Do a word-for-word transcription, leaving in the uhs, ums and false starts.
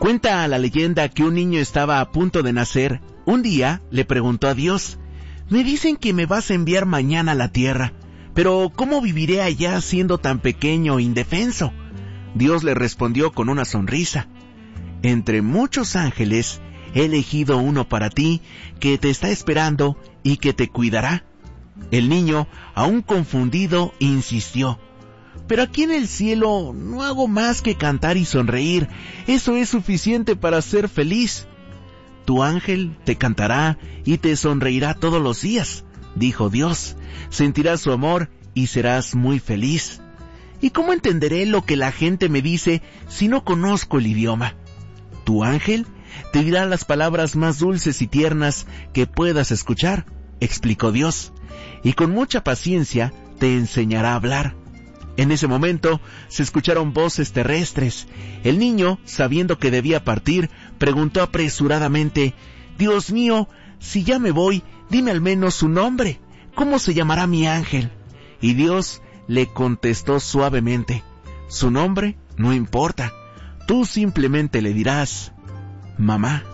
Cuenta la leyenda que un niño estaba a punto de nacer. Un día le preguntó a Dios: me dicen que me vas a enviar mañana a la tierra, pero ¿cómo viviré allá siendo tan pequeño e indefenso? Dios le respondió con una sonrisa: entre muchos ángeles he elegido uno para ti que te está esperando y que te cuidará. El niño, aún confundido, insistió: pero aquí en el cielo no hago más que cantar y sonreír. Eso es suficiente para ser feliz. Tu ángel te cantará y te sonreirá todos los días, dijo Dios. Sentirás su amor y serás muy feliz. ¿Y cómo entenderé lo que la gente me dice si no conozco el idioma? Tu ángel te dirá las palabras más dulces y tiernas que puedas escuchar, explicó Dios, y con mucha paciencia te enseñará a hablar. En ese momento se escucharon voces terrestres. El niño, sabiendo que debía partir, preguntó apresuradamente: Dios mío, si ya me voy, dime al menos su nombre. ¿Cómo se llamará mi ángel? Y Dios le contestó suavemente: su nombre no importa. Tú simplemente le dirás: mamá.